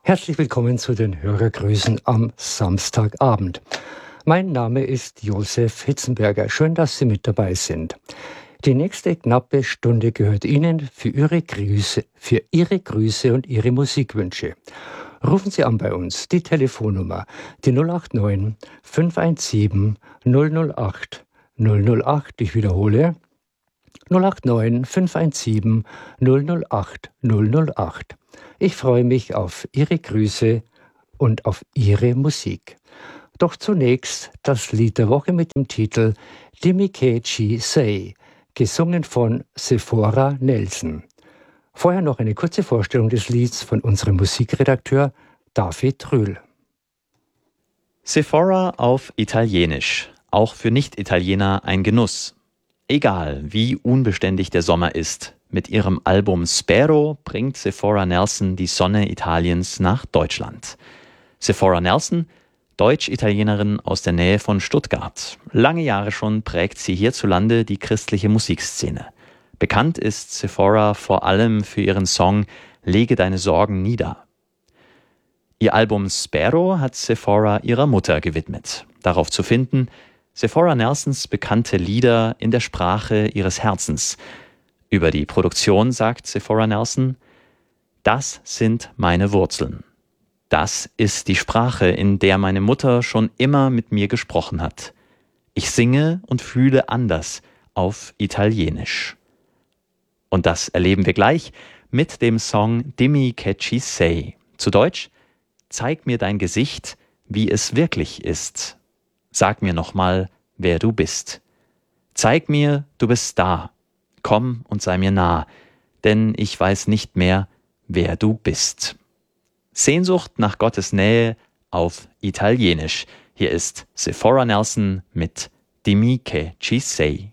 Herzlich willkommen zu den Hörergrüßen am Samstagabend. Mein Name ist Josef Hitzenberger. Schön, dass Sie mit dabei sind. Die nächste knappe Stunde gehört Ihnen für Ihre Grüße und Ihre Musikwünsche. Rufen Sie an bei uns, die Telefonnummer, die 089 517 008 008. Ich wiederhole, 089 517 008 008. Ich freue mich auf Ihre Grüße und auf Ihre Musik. Doch zunächst das Lied der Woche mit dem Titel Dimikechi Sei, gesungen von Sephora Nelson. Vorher noch eine kurze Vorstellung des Lieds von unserem Musikredakteur David Rühl. Sephora auf Italienisch, auch für Nicht-Italiener ein Genuss. Egal, wie unbeständig der Sommer ist, mit ihrem Album Spero bringt Sephora Nelson die Sonne Italiens nach Deutschland. Sephora Nelson, Deutsch-Italienerin aus der Nähe von Stuttgart. Lange Jahre schon prägt sie hierzulande die christliche Musikszene. Bekannt ist Sephora vor allem für ihren Song Lege deine Sorgen nieder. Ihr Album Spero hat Sephora ihrer Mutter gewidmet. Darauf zu finden Sephora Nelsons bekannte Lieder in der Sprache ihres Herzens. Über die Produktion sagt Sephora Nelson: Das sind meine Wurzeln. Das ist die Sprache, in der meine Mutter schon immer mit mir gesprochen hat. Ich singe und fühle anders auf Italienisch. Und das erleben wir gleich mit dem Song Dimmi che ci sei. Zu Deutsch: Zeig mir dein Gesicht, wie es wirklich ist. Sag mir nochmal, wer du bist. Zeig mir, du bist da. Komm und sei mir nah, denn ich weiß nicht mehr, wer du bist. Sehnsucht nach Gottes Nähe auf Italienisch. Hier ist Sephora Nelson mit Dimmi che ci sei.